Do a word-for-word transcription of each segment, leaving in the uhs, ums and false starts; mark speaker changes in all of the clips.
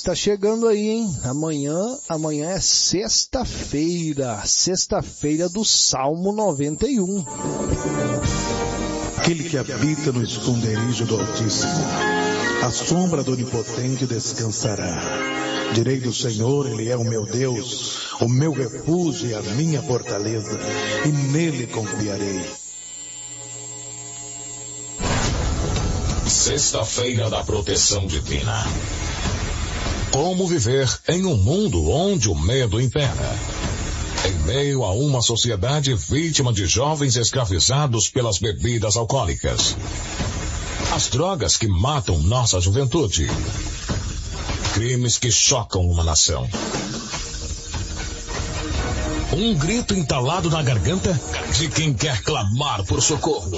Speaker 1: está chegando aí, hein? Amanhã, amanhã é sexta-feira, sexta-feira do Salmo noventa e um.
Speaker 2: Aquele que habita no esconderijo do Altíssimo, à sombra do Onipotente descansará. Direi do Senhor, Ele é o meu Deus, o meu refúgio e a minha fortaleza, e nele confiarei.
Speaker 3: Sexta-feira da Proteção Divina. Como viver em um mundo onde o medo impera? Em meio a uma sociedade vítima de jovens escravizados pelas bebidas alcoólicas. As drogas que matam nossa juventude. Crimes que chocam uma nação. Um grito entalado na garganta de quem quer clamar por socorro.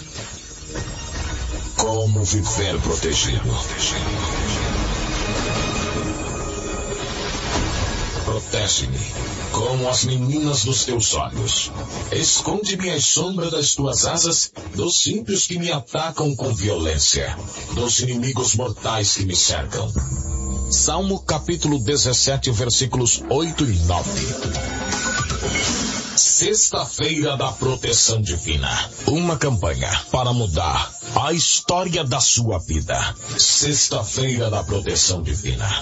Speaker 3: Como viver protegido? Protege-me como as meninas dos teus olhos. Esconde-me à sombra das tuas asas dos ímpios que me atacam com violência, dos inimigos mortais que me cercam. Salmo capítulo dezessete, versículos oito e nove. Sexta-feira da Proteção Divina. Uma campanha para mudar a história da sua vida. Sexta-feira da Proteção Divina.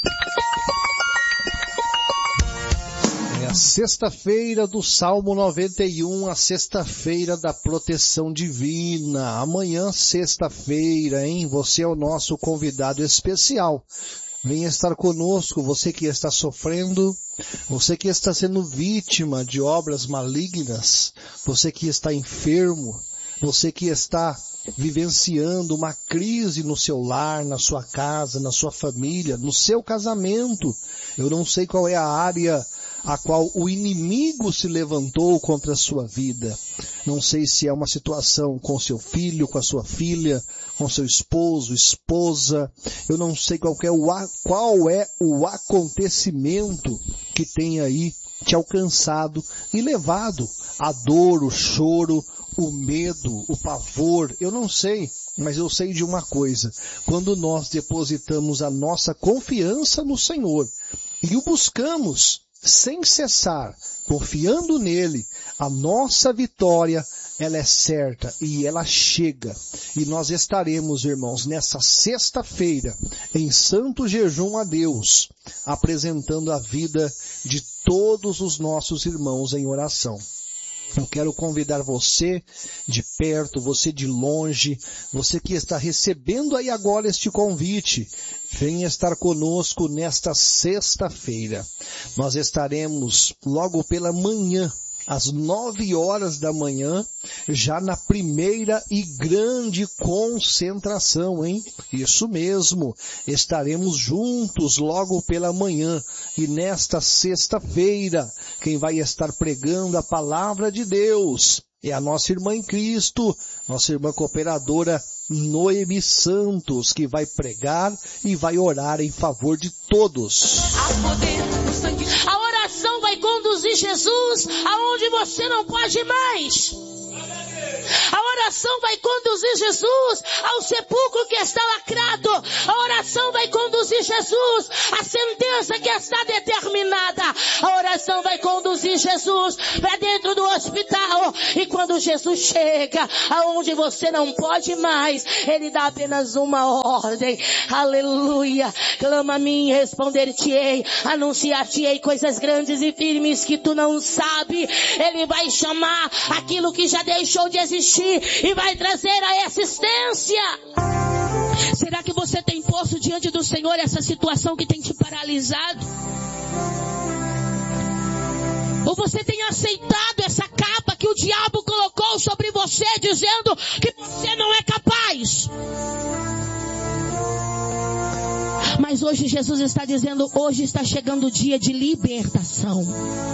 Speaker 1: É a sexta-feira do Salmo noventa e um, a sexta-feira da Proteção Divina. Amanhã, sexta-feira, hein? Você é o nosso convidado especial. Venha estar conosco, você que está sofrendo, você que está sendo vítima de obras malignas, você que está enfermo, você que está vivenciando uma crise no seu lar, na sua casa, na sua família, no seu casamento. Eu não sei qual é a área a qual o inimigo se levantou contra a sua vida. Não sei se é uma situação com seu filho, com a sua filha, com seu esposo, esposa. Eu não sei qual é o, qual é o acontecimento que tem aí te alcançado e levado a dor, o choro, o medo, o pavor. Eu não sei, mas eu sei de uma coisa. Quando nós depositamos a nossa confiança no Senhor e o buscamos sem cessar, confiando nele, a nossa vitória, ela é certa e ela chega. E nós estaremos, irmãos, nessa sexta-feira, em santo jejum a Deus, apresentando a vida de todos os nossos irmãos em oração. Eu quero convidar você de perto, você de longe, você que está recebendo aí agora este convite, venha estar conosco nesta sexta-feira. Nós estaremos logo pela manhã, às nove horas da manhã, já na primeira e grande concentração, hein? Isso mesmo, estaremos juntos logo pela manhã. E nesta sexta-feira, quem vai estar pregando a palavra de Deus é a nossa irmã em Cristo, nossa irmã cooperadora Noemi Santos, que vai pregar e vai orar em favor de todos.
Speaker 4: A oração vai conduzir Jesus aonde você não pode mais. A oração vai conduzir Jesus ao sepulcro que está lacrado. A oração vai conduzir Jesus à sentença que está determinada. A oração vai conduzir Jesus para dentro do hospital. E quando Jesus chega aonde você não pode mais, Ele dá apenas uma ordem. Aleluia. Clama a mim e responder-te-ei. Anunciar-te-ei coisas grandes e firmes que tu não sabe. Ele vai chamar aquilo que já deixou de existir e vai trazer a existência. Será que você tem posto diante do Senhor essa situação que tem te paralisado? Ou você tem aceitado essa capa que o diabo colocou sobre você, dizendo que você não é capaz? Mas hoje Jesus está dizendo, hoje está chegando o dia de libertação.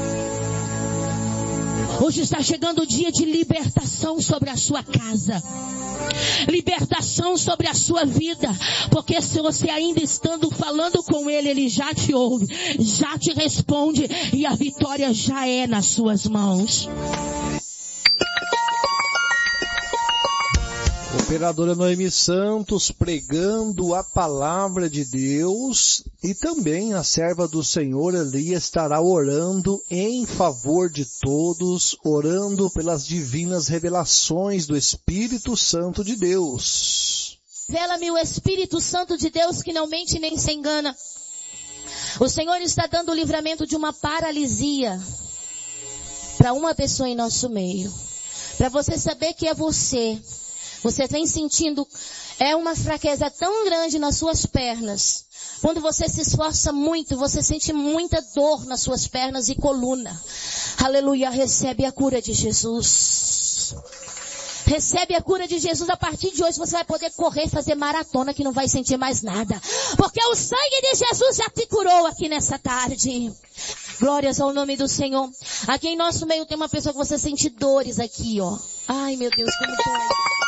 Speaker 4: Hoje está chegando o dia de libertação sobre a sua casa. Libertação sobre a sua vida. Porque se você ainda estando falando com Ele, Ele já te ouve, já te responde e a vitória já é nas suas mãos.
Speaker 1: Operadora Noemi Santos pregando a palavra de Deus, e também a serva do Senhor ali estará orando em favor de todos, orando pelas divinas revelações do Espírito Santo de Deus.
Speaker 4: Revela-me o Espírito Santo de Deus que não mente nem se engana. O Senhor está dando o livramento de uma paralisia para uma pessoa em nosso meio. Para você saber que é você. Você vem sentindo, é uma fraqueza tão grande nas suas pernas. Quando você se esforça muito, você sente muita dor nas suas pernas e coluna. Aleluia, recebe a cura de Jesus. Recebe a cura de Jesus. A partir de hoje você vai poder correr, fazer maratona que não vai sentir mais nada. Porque o sangue de Jesus já te curou aqui nessa tarde. Glórias ao nome do Senhor. Aqui em nosso meio tem uma pessoa que você sente dores aqui, ó. Ai, meu Deus, como dói.